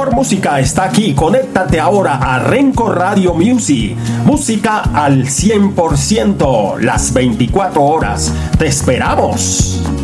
mejor música está aquí. Conéctate ahora a Renco Radio Music. Música al 100%, las 24 horas. ¡Te esperamos!